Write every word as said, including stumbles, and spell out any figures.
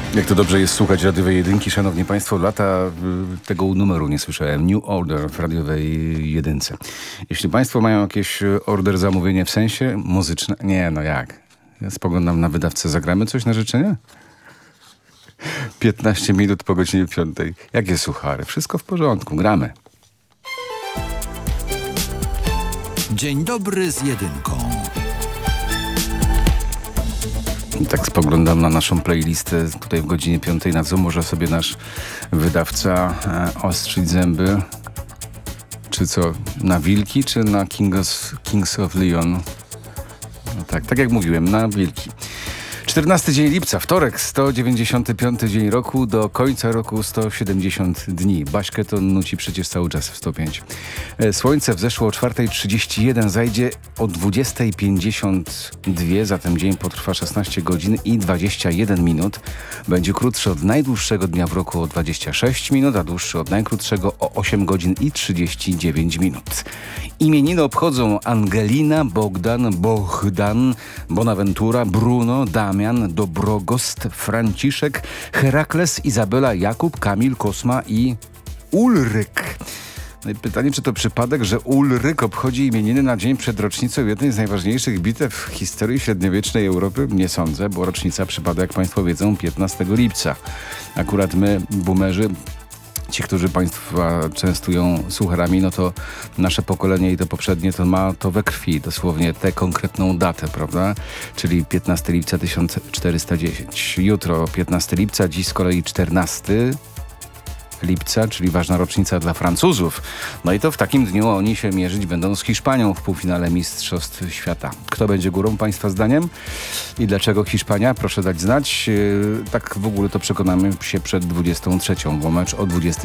Jak to dobrze jest słuchać radiowej jedynki, szanowni państwo. Lata y, tego numeru nie słyszałem. New Order w radiowej jedynce. Jeśli państwo mają jakieś order zamówienie w sensie muzyczne... Nie, no jak? Ja spoglądam na wydawcę. Zagramy coś na życzenie? piętnaście minut po godzinie piątej. Jakie suchary? Wszystko w porządku. Gramy. Dzień dobry z jedynką. I tak spoglądam na naszą playlistę tutaj w godzinie piątej, na co może sobie nasz wydawca e, ostrzyć zęby. Czy co? Na wilki, czy na Kings, Kings of Leon? No tak, tak jak mówiłem, na wilki. czternasty dzień lipca, wtorek, sto dziewięćdziesiąty piąty dzień roku, do końca roku sto siedemdziesiąt dni. Baśkę to nuci przecież cały czas w sto pięć. E, Słońce wzeszło o czwartej trzydzieści jeden, zajdzie o dwudziestej pięćdziesiąt dwa, zatem dzień potrwa szesnaście godzin i dwadzieścia jeden minut. Będzie krótszy od najdłuższego dnia w roku o dwadzieścia sześć minut, a dłuższy od najkrótszego o osiem godzin i trzydzieści dziewięć minut. Imieniny obchodzą Angelina, Bogdan, Bohdan, Bonaventura, Bruno, Damian, Dobrogost, Franciszek, Herakles, Izabela, Jakub, Kamil, Kosma i Ulryk. No i pytanie, czy to przypadek, że Ulryk obchodzi imieniny na dzień przed rocznicą jednej z najważniejszych bitew w historii średniowiecznej Europy? Nie sądzę, bo rocznica przypada, jak państwo wiedzą, piętnastego lipca. Akurat my, boomerzy, ci, którzy państwa częstują sucharami, no to nasze pokolenie i to poprzednie to ma to we krwi, dosłownie tę konkretną datę, prawda? Czyli piętnastego lipca tysiąc czterysta dziesięć. Jutro piętnastego lipca, dziś z kolei czternastego lipca, czyli ważna rocznica dla Francuzów. No i to w takim dniu oni się mierzyć będą z Hiszpanią w półfinale Mistrzostw Świata. Kto będzie górą państwa zdaniem? I dlaczego Hiszpania? Proszę dać znać. Yy, tak w ogóle to przekonamy się przed dwudziestą trzecią, bo mecz o dwudziestej